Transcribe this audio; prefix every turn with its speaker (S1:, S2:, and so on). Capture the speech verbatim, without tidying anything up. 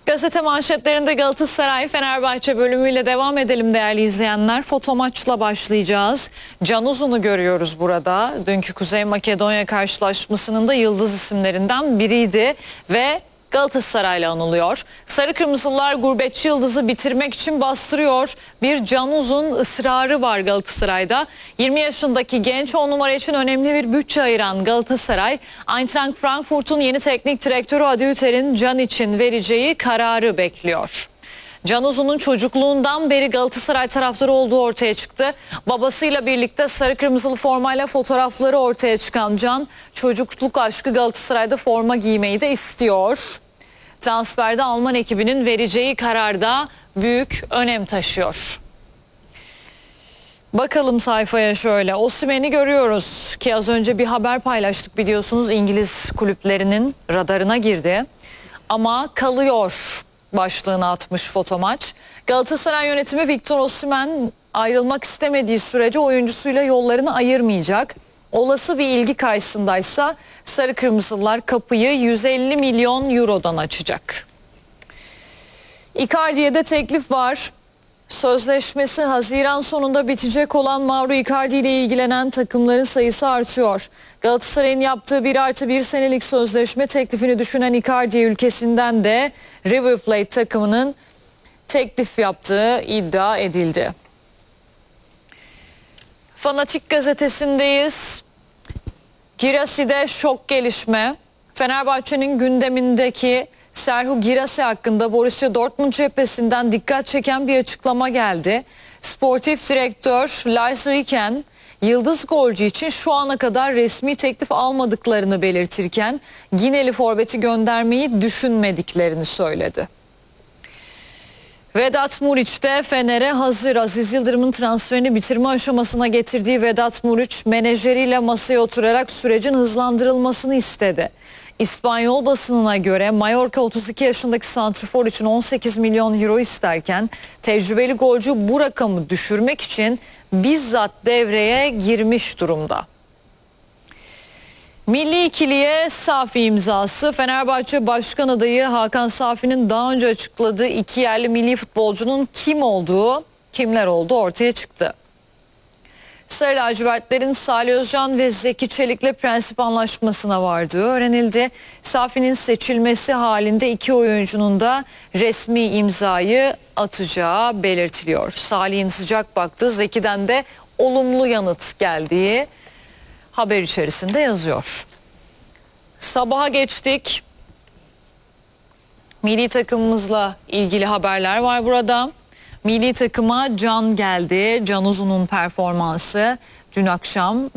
S1: Gazete manşetlerinde Galatasaray Fenerbahçe bölümüyle devam edelim değerli izleyenler. Foto maçla başlayacağız. Can Uzun'u görüyoruz burada. Dünkü Kuzey Makedonya karşılaşmasının da yıldız isimlerinden biriydi ve Galatasaray'la anılıyor. Sarı Kırmızılar gurbetçi yıldızı bitirmek için bastırıyor. Bir Can Uzun ısrarı var Galatasaray'da. yirmi yaşındaki genç on numara için önemli bir bütçe ayıran Galatasaray, Eintracht Frankfurt'un yeni teknik direktörü Adi Hütter'in Can için vereceği kararı bekliyor. Can Uzun'un çocukluğundan beri Galatasaray taraftarı olduğu ortaya çıktı. Babasıyla birlikte sarı kırmızılı formayla fotoğrafları ortaya çıkan Can, çocukluk aşkı Galatasaray'da forma giymeyi de istiyor. Transferde Alman ekibinin vereceği kararda büyük önem taşıyor. Bakalım sayfaya şöyle. Osimhen'i görüyoruz ki az önce bir haber paylaştık, biliyorsunuz İngiliz kulüplerinin radarına girdi. Ama kalıyor başlığını atmış Foto Maç. Galatasaray yönetimi Victor Osimhen ayrılmak istemediği sürece oyuncusuyla yollarını ayırmayacak. Olası bir ilgi karşısındaysa Sarı Kırmızılar kapıyı yüz elli milyon eurodan açacak. Icardi'ye de teklif var. Sözleşmesi Haziran sonunda bitecek olan Mauro Icardi ile ilgilenen takımların sayısı artıyor. Galatasaray'ın yaptığı bir artı bir senelik sözleşme teklifini düşünen Icardi ülkesinden de River Plate takımının teklif yaptığı iddia edildi. Fanatik gazetesindeyiz. Girasi'de şok gelişme. Fenerbahçe'nin gündemindeki Serhou Girassi hakkında Borussia Dortmund cephesinden dikkat çeken bir açıklama geldi. Sportif direktör Lars Ricken, yıldız golcü için şu ana kadar resmi teklif almadıklarını belirtirken Gineli forveti göndermeyi düşünmediklerini söyledi. Vedat Muriç de Fener'e hazır. Aziz Yıldırım'ın transferini bitirme aşamasına getirdiği Vedat Muriç menajeriyle masaya oturarak sürecin hızlandırılmasını istedi. İspanyol basınına göre Mallorca otuz iki yaşındaki santrafor için on sekiz milyon euro isterken tecrübeli golcü bu rakamı düşürmek için bizzat devreye girmiş durumda. Milli ikiliye Safi imzası. Fenerbahçe Başkan adayı Hakan Safi'nin daha önce açıkladığı iki yerli milli futbolcunun kim olduğu, kimler olduğu ortaya çıktı. Sarı lacivertlerin Salih Özcan ve Zeki Çelik'le prensip anlaşmasına vardığı öğrenildi. Safi'nin seçilmesi halinde iki oyuncunun da resmi imzayı atacağı belirtiliyor. Salih'in sıcak baktığı, Zeki'den de olumlu yanıt geldiği haber içerisinde yazıyor. Sabaha geçtik. Milli takımımızla ilgili haberler var burada. Milli takıma Can geldi. Can Uzun'un performansı dün akşam